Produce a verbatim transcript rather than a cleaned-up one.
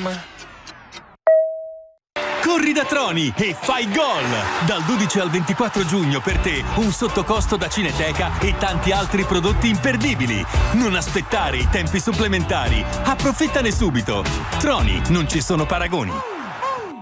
Corri da Troni e fai gol! Dal dodici al ventiquattro giugno per te un sottocosto da Cineteca e tanti altri prodotti imperdibili. Non aspettare i tempi supplementari. Approfittane subito. Troni, non ci sono paragoni.